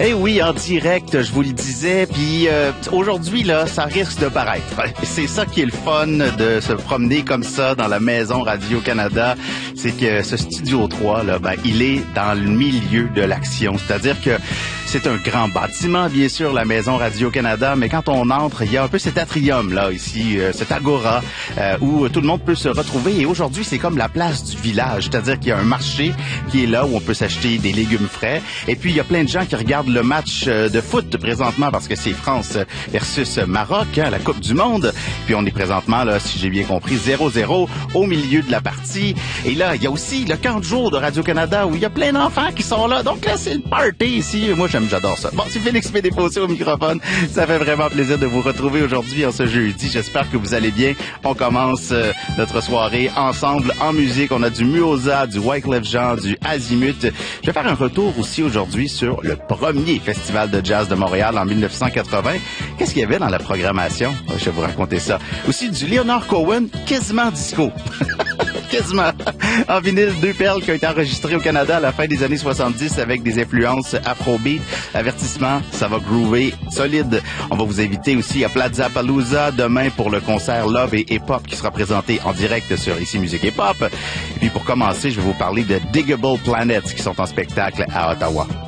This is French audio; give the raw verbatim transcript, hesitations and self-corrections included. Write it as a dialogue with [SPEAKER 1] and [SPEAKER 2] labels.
[SPEAKER 1] Eh oui, en direct, je vous le disais. Puis euh, aujourd'hui, là, ça risque de paraître. C'est ça qui est le fun de se promener comme ça dans la maison Radio-Canada. C'est que ce Studio trois, là, ben, il est dans le milieu de l'action. C'est-à-dire que c'est un grand bâtiment, bien sûr, la maison Radio-Canada, mais quand on entre, il y a un peu cet atrium, là, ici, euh, cet agora, euh, où tout le monde peut se retrouver. Et aujourd'hui, c'est comme la place du village, c'est-à-dire qu'il y a un marché qui est là, où on peut s'acheter des légumes frais. Et puis, il y a plein de gens qui regardent le match de foot présentement, parce que c'est France versus Maroc, hein, la Coupe du Monde. Puis, on est présentement, là, si j'ai bien compris, zéro zéro au milieu de la partie. Et là, il y a aussi le camp de jour de Radio-Canada, où il y a plein d'enfants qui sont là. Donc là, c'est le party ici. Moi, j'aime J'adore ça. Bon, c'est Félix Pédéfossé au microphone. Ça fait vraiment plaisir de vous retrouver aujourd'hui en ce jeudi. J'espère que vous allez bien. On commence euh, notre soirée ensemble en musique. On a du Muoza, du Wyclef Jean, du Azimut. Je vais faire un retour aussi aujourd'hui sur le premier festival de jazz de Montréal en dix-neuf cent quatre-vingt. Qu'est-ce qu'il y avait dans la programmation? Je vais vous raconter ça. Aussi du Leonard Cohen, quasiment disco. Quasiment. En vinyle, deux perles qui ont été enregistrées au Canada à la fin des années soixante-dix avec des influences afrobeat. Avertissement, ça va groover solide. On va vous inviter aussi à Plaza Palooza demain pour le concert Love et Hip Hop qui sera présenté en direct sur Ici Musique Hip Hop. Et puis pour commencer, je vais vous parler de Digable Planets qui sont en spectacle à Ottawa.